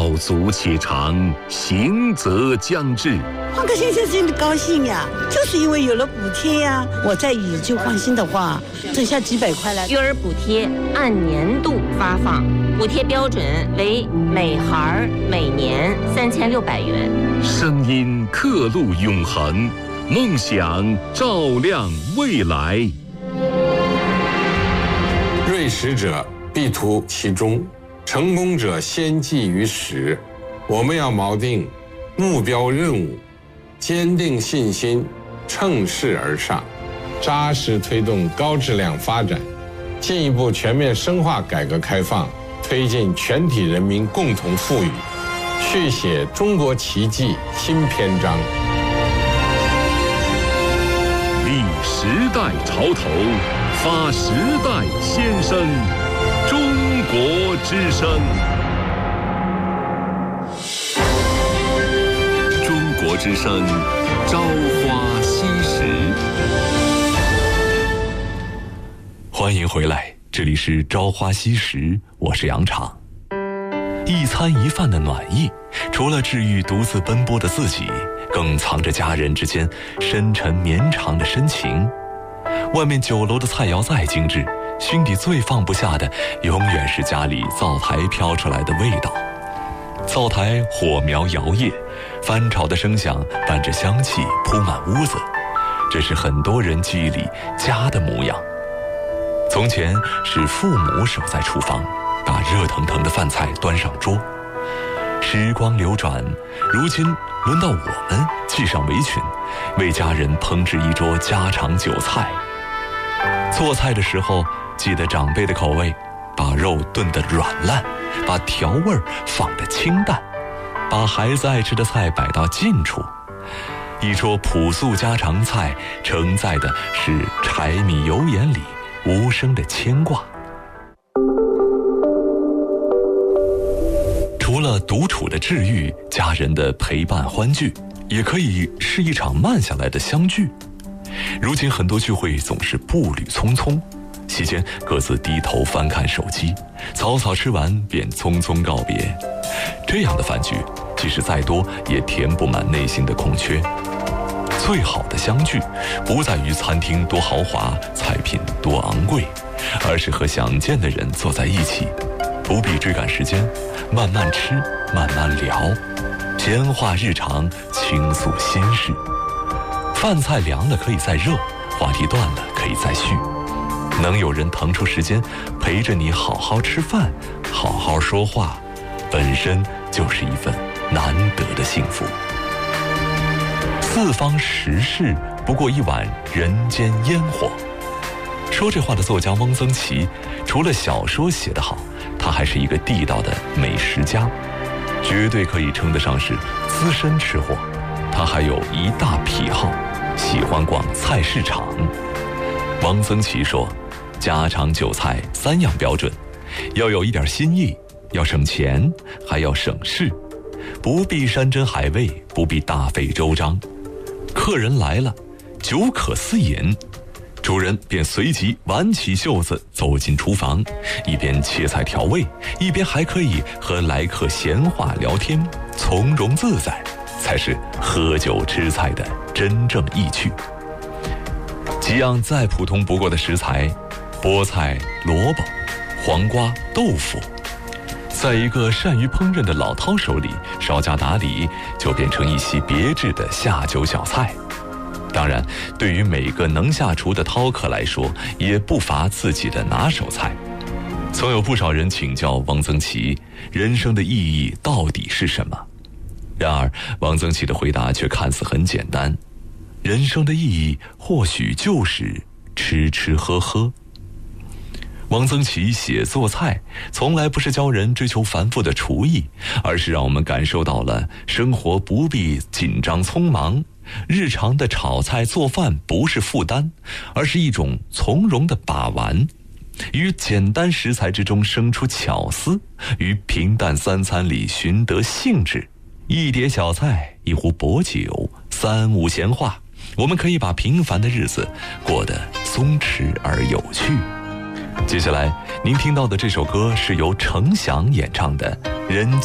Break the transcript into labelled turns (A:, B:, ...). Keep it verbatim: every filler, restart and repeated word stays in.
A: 道阻且长，行则将至。
B: 换个先生真的高兴呀，就是因为有了补贴呀。我再以旧换新的话，剩下几百块了。
C: 育儿补贴按年度发放，补贴标准为每孩每年三千六百元。
A: 声音刻录永恒，梦想照亮未来。
D: 锐实者必图其中，成功者先记于始。我们要锚定目标任务，坚定信心，乘势而上，扎实推动高质量发展，进一步全面深化改革开放，推进全体人民共同富裕，续写中国奇迹新篇章。
A: 立时代潮头，发时代先声，中国之声。中国之声，朝花夕拾。
E: 欢迎回来，这里是朝花夕拾，我是杨昶。一餐一饭的暖意，除了治愈独自奔波的自己，更藏着家人之间深沉绵长的深情。外面酒楼的菜肴再精致，心底最放不下的永远是家里灶台飘出来的味道。灶台火苗摇曳，翻炒的声响伴着香气铺满屋子，这是很多人记忆里家的模样。从前是父母守在厨房，把热腾腾的饭菜端上桌。时光流转，如今轮到我们系上围裙，为家人烹制一桌家常酒菜。做菜的时候，记得长辈的口味，把肉炖得软烂，把调味放得清淡，把孩子爱吃的菜摆到近处。一桌朴素家常菜，承载的是柴米油盐里无声的牵挂。除了独处的治愈，家人的陪伴欢聚，也可以是一场慢下来的相聚。如今很多聚会总是步履匆匆，席间各自低头翻看手机，草草吃完便匆匆告别。这样的饭局，即使再多，也填不满内心的空缺。最好的相聚，不在于餐厅多豪华，菜品多昂贵，而是和想见的人坐在一起，不必追赶时间，慢慢吃，慢慢聊，闲话日常，倾诉心事。饭菜凉了可以再热，话题断了可以再续。能有人腾出时间陪着你好好吃饭，好好说话，本身就是一份难得的幸福。四方时事不过一碗人间烟火。说这话的作家汪曾祺，除了小说写得好，他还是一个地道的美食家，绝对可以称得上是资深吃货。他还有一大癖好，喜欢逛菜市场。汪曾祺说，家常酒菜三样标准，要有一点新意，要省钱，还要省事，不必山珍海味，不必大费周章。客人来了，酒可私饮，主人便随即挽起袖子走进厨房，一边切菜调味，一边还可以和来客闲话聊天，从容自在，才是喝酒吃菜的真正意趣。几样再普通不过的食材，菠菜、萝卜、黄瓜、豆腐，在一个善于烹饪的老饕手里，稍加打理，就变成一席别致的下酒小菜。当然，对于每个能下厨的饕客来说，也不乏自己的拿手菜。曾有不少人请教汪曾祺，人生的意义到底是什么？然而，汪曾祺的回答却看似很简单：人生的意义或许就是吃吃喝喝。汪曾祺写做菜，从来不是教人追求繁复的厨艺，而是让我们感受到了生活不必紧张匆忙，日常的炒菜做饭不是负担，而是一种从容的把玩。于简单食材之中生出巧思，于平淡三餐里寻得兴致。一碟小菜，一壶薄酒，三五闲话，我们可以把平凡的日子过得松弛而有趣。接下来您听到的这首歌是由程响演唱的《人间》。